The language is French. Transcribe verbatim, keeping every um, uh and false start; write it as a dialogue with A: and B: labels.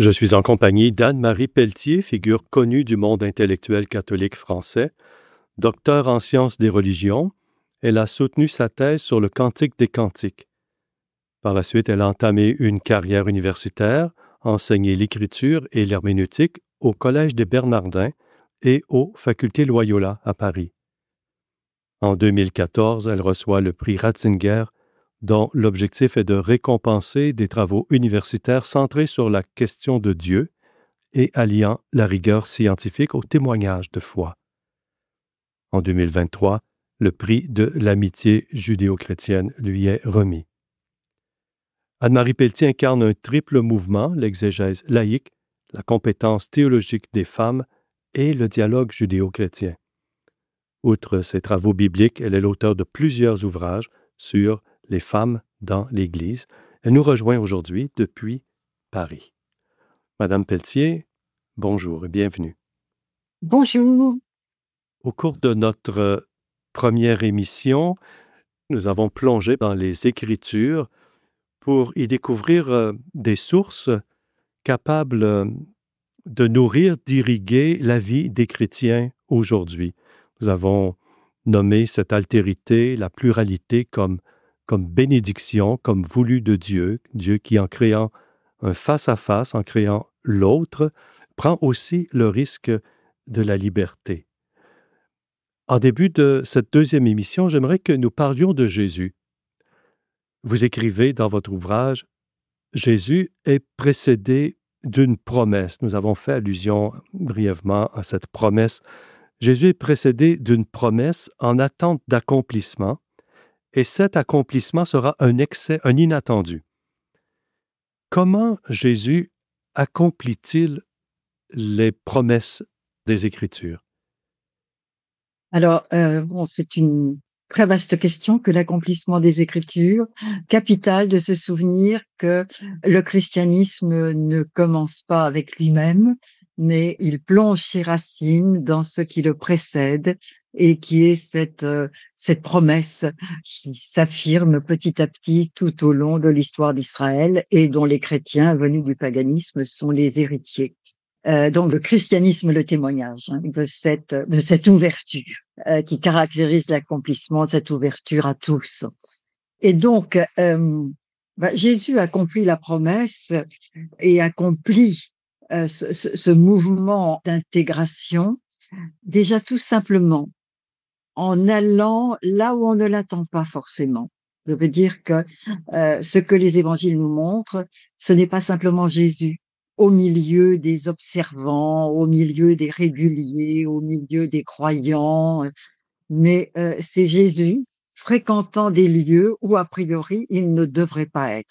A: Je suis en compagnie d'Anne-Marie Pelletier, figure connue du monde intellectuel catholique français. Docteur en sciences des religions, elle a soutenu sa thèse sur le Cantique des Cantiques. Par la suite, elle a entamé une carrière universitaire, enseigné l'écriture et l'herméneutique au Collège des Bernardins et aux Facultés Loyola à Paris. En deux mille quatorze, elle reçoit le prix Ratzinger, dont l'objectif est de récompenser des travaux universitaires centrés sur la question de Dieu et alliant la rigueur scientifique au témoignage de foi. En deux mille vingt-trois, le prix de l'amitié judéo-chrétienne lui est remis. Anne-Marie Pelletier incarne un triple mouvement, l'exégèse laïque, la compétence théologique des femmes et le dialogue judéo-chrétien. Outre ses travaux bibliques, elle est l'auteure de plusieurs ouvrages sur les femmes dans l'Église. Elle nous rejoint aujourd'hui depuis Paris. Madame Pelletier, bonjour et bienvenue.
B: Bonjour.
A: Au cours de notre première émission, nous avons plongé dans les Écritures pour y découvrir euh, des sources capables euh, de nourrir, d'irriguer la vie des chrétiens aujourd'hui. Nous avons nommé cette altérité, la pluralité comme, comme bénédiction, comme voulu de Dieu, Dieu qui en créant un face-à-face, en créant l'autre, prend aussi le risque de la liberté. En début de cette deuxième émission, j'aimerais que nous parlions de Jésus. Vous écrivez dans votre ouvrage, « Jésus est précédé d'une promesse ». Nous avons fait allusion brièvement à cette promesse. Jésus est précédé d'une promesse en attente d'accomplissement, et cet accomplissement sera un excès, un inattendu. Comment Jésus accomplit-il les promesses des Écritures?
B: Alors, euh, bon, c'est une très vaste question que l'accomplissement des Écritures. Capital de se souvenir que le christianisme ne commence pas avec lui-même, mais il plonge ses racines dans ce qui le précède et qui est cette, euh, cette promesse qui s'affirme petit à petit tout au long de l'histoire d'Israël et dont les chrétiens venus du paganisme sont les héritiers. Euh, donc le christianisme, le témoignage hein, de cette de cette ouverture euh, qui caractérise l'accomplissement de cette ouverture à tous. Et donc euh, bah, Jésus accomplit la promesse et accomplit euh, ce, ce, ce mouvement d'intégration déjà tout simplement en allant là où on ne l'attend pas forcément. Je veux dire que euh, ce que les évangiles nous montrent, ce n'est pas simplement Jésus au milieu des observants, au milieu des réguliers, au milieu des croyants, mais euh, c'est Jésus fréquentant des lieux où a priori il ne devrait pas être.